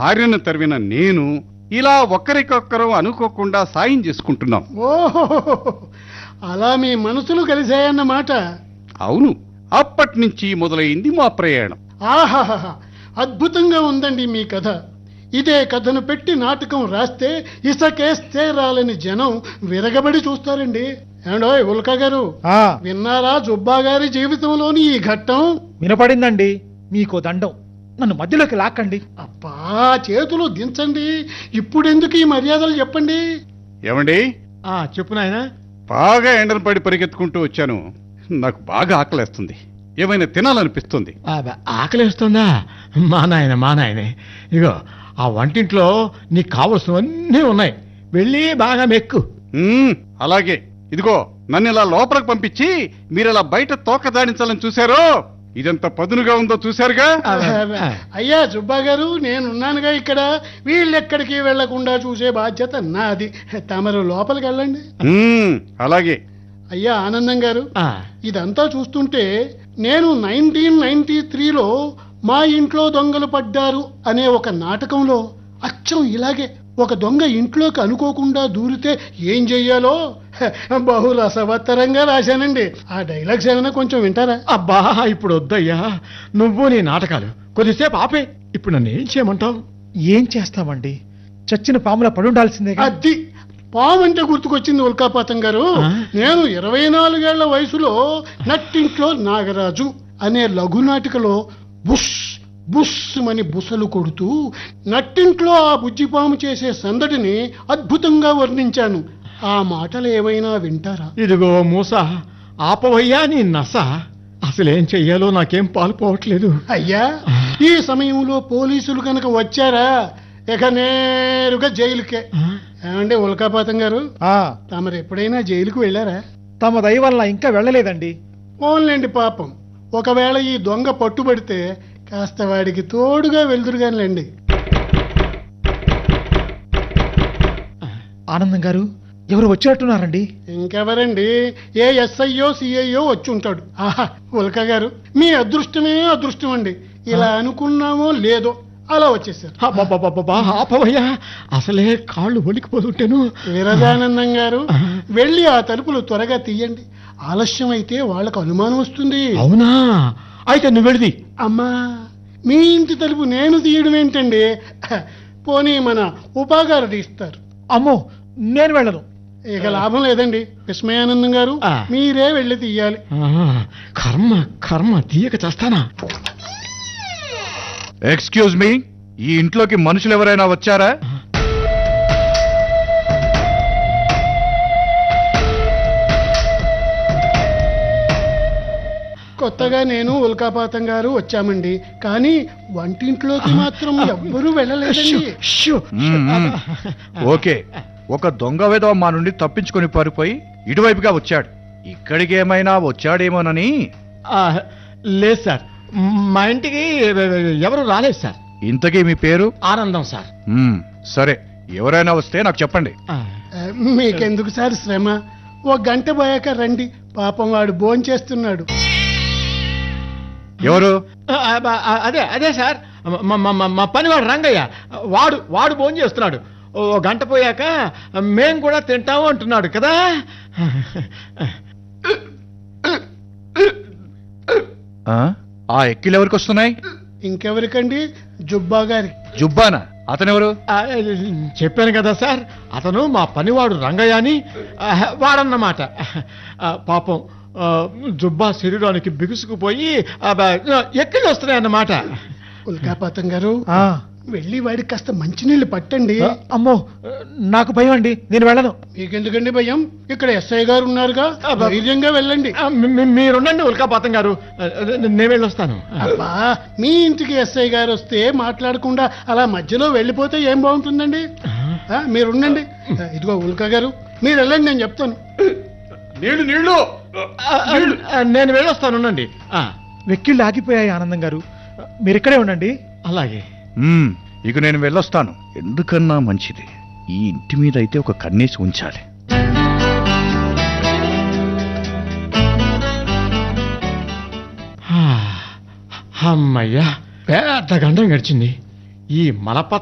భార్యను తరివిన నేను ఇలా ఒకరికొక్కరు అనుకోకుండా సాయం చేసుకుంటున్నాం. ఓహో, అలా మీ మనసులు కలిశాయన్నమాట. అవును, అప్పటి నుంచి మొదలైంది మా ప్రయాణం. ఆహాహా, అద్భుతంగా ఉందండి మీ కథ. ఇదే కథను పెట్టి నాటకం రాస్తే ఇసకేస్తే రాలని జనం విరగబడి చూస్తారండి. ఏమండోయ్ ఉల్కా గారు, విన్నారా జుబ్బా గారి జీవితంలోని ఈ ఘట్టం? వినపడిందండి. మీకో దండం, నన్ను మధ్యలోకి లాక్కండి. అబ్బా, చేతులు దించండి. ఇప్పుడెందుకు ఈ మర్యాదలు చెప్పండి. ఏమండి, చెప్పు నాయనా. బాగా ఎండలు పడి పరిగెత్తుకుంటూ వచ్చాను. నాకు బాగా ఆకలేస్తుంది, ఏమైనా తినాలనిపిస్తుంది. ఆకలిస్తుందా? మా నాయనే, ఇగో ఆ వంటింట్లో నీకు కావలసినవన్నీ ఉన్నాయి, వెళ్ళి బాగా మెక్కు. అలాగే. ఇదిగో, నన్ను ఇలా లోపలికి పంపించి మీరిలా బయట తోక దాడించాలని చూశారో, ఇదంత పదునుగా ఉందో చూశారుగా. అయ్యా జుబ్బా గారు, నేనున్నానుగా ఇక్కడ. వీళ్ళెక్కడికి వెళ్లకుండా చూసే బాధ్యత నాది. తమరు లోపలికి వెళ్ళండి. అలాగే. అయ్యా ఆనందం గారు, ఇదంతా చూస్తుంటే నేను 1993లో మా ఇంట్లో దొంగలు పడ్డారు అనే ఒక నాటకంలో అచ్చం ఇలాగే ఒక దొంగ ఇంట్లోకి అనుకోకుండా దూరితే ఏం చెయ్యాలో బహు రసవత్తరంగా రాశానండి. ఆ డైలాగ్స్ ఏమైనా కొంచెం వింటారా? అబ్బా, ఇప్పుడు వద్దయ్యా, నువ్వు నీ నాటకాలు కొద్దిసేపు ఆపే. ఇప్పుడు నన్ను ఏం చేయమంటావు? ఏం చేస్తామండి, చచ్చిన పాములా పడుండాల్సిందే. అది పాము అంటే గుర్తుకొచ్చింది ఉల్కాపాతం గారు. నేను 24 ఏళ్ల వయసులో నట్టింట్లో నాగరాజు అనే లఘునాటికలో బుష్ బుష్ మని బుసలు కొడుతూ నట్టింట్లో ఆ బుజ్జిపాము చేసే సందడిని అద్భుతంగా వర్ణించాను. ఆ మాటలు ఏమైనా వింటారా? ఇదిగో మూస, ఆపవయ్యా నీ నస. అసలేం చెయ్యాలో నాకేం పాలుపోవట్లేదు. అయ్యా, ఈ సమయంలో పోలీసులు కనుక వచ్చారా ఇక నేరుగా జైలుకే. ఏమండి ఉల్కాపాతం గారు, తమరు ఎప్పుడైనా జైలుకు వెళ్ళారా? తమ దయ వల్ల ఇంకా వెళ్ళలేదండి. ఓన్లేండి పాపం. ఒకవేళ ఈ దొంగ పట్టుబడితే కాస్త వాడికి తోడుగా వెళ్తురుగానిలేండి. ఆనందం గారు, ఎవరు వచ్చినట్టున్నారండి? ఇంకెవరండి, ఏ ఎస్ఐయో సిఐయో వచ్చి ఉంటాడు. ఆహా ఉల్కా గారు, మీ అదృష్టమే అదృష్టం అండి. ఇలా అనుకున్నామో లేదో అలా వచ్చేసారు. ఆపవయ్యా, అసలే కాళ్ళు వణికిపోతుంటాను. విరజానందం గారు, వెళ్ళి ఆ తలుపులు త్వరగా తీయండి. ఆలస్యం అయితే వాళ్లకు అనుమానం వస్తుంది. అవునా? అయితే నువ్వు వెళ్ళి. అమ్మా, మీ ఇంటి తలుపు నేను తీయడం ఏంటండి? పోనీ మన ఉపాగారు తీస్తారు. అమ్మో, నేను వెళ్ళను. ఇక లాభం లేదండి విస్మయానందం గారు, మీరే వెళ్ళి తీయాలి. కర్మ కర్మ, తీయక చేస్తానా? ఎక్స్క్యూజ్ మీ, ఈ ఇంట్లోకి మనుషులు ఎవరైనా వచ్చారా? కొత్తగా నేను ఉల్కాపాతం గారు వచ్చామండి, కానీ వంటింట్లోకి మాత్రం ఎవ్వరూ వెళ్ళలేదండి. ఓకే, ఒక దొంగ వెధవ మా నుండి తప్పించుకొని పారిపోయి ఇటువైపుగా వచ్చాడు. ఇక్కడికి ఏమైనా వచ్చాడేమోనని. లేదు సార్, మా ఇంటికి ఎవరు రాలేదు సార్. ఇంతకీ మీ పేరు? ఆనందం సార్. సరే, ఎవరైనా వస్తే నాకు చెప్పండి. మీకెందుకు సార్ శ్రమ, ఒక గంట పోయాక రండి. పాపం వాడు భోంచేస్తున్నాడు. ఎవరు? అదే అదే సార్, మా పనివాడు రంగయ్య. వాడు భోంచేస్తున్నాడు. ఓ గంట పోయాక మేం కూడా తింటాము అంటున్నాడు కదా. ఆ ఎక్కిలు ఎవరికి వస్తున్నాయి? ఇంకెవరికండి, జుబ్బా గారి. జుబ్బానా? అతనెవరు? చెప్పాను కదా సార్, అతను మా పనివాడు రంగయ్య అని. వాడన్నమాట. పాపం జుబ్బా శరీరానికి బిగుసుకుపోయి ఎక్కిళ్ళు వస్తున్నాయన్నమాట. ఉల్కాపాతం గారు, వెళ్ళి వాడికి కాస్త మంచినీళ్ళు పట్టండి. అమ్మో, నాకు భయం అండి, నేను వెళ్ళను. మీకెందుకండి భయం? ఇక్కడ ఎస్ఐ గారు ఉన్నారుగా, ధైర్యంగా వెళ్ళండి. మీరుండండి ఉల్కాపాతం గారు, నేను వెళ్ళొస్తాను. అబ్బా, మీ ఇంటికి ఎస్ఐ గారు వస్తే మాట్లాడకుండా అలా మధ్యలో వెళ్ళిపోతే ఏం బాగుంటుందండి? మీరుండండి. ఇదిగో ఉల్కా గారు, మీరు వెళ్ళండి, నేను చెప్తాను. నీళ్లు నేను వెళ్ళొస్తాను, ఉండండి. వెక్కిళ్ళు ఆగిపోయాయి ఆనందం గారు, మీరు ఇక్కడే ఉండండి. అలాగే. ఇక నేను వెళ్ళొస్తాను. ఎందుకన్నా మంచిది, ఈ ఇంటి మీద అయితే ఒక కన్నేసి ఉంచాలి. అమ్మయ్యా, పెద్ద గండం గడిచింది. ఈ మలప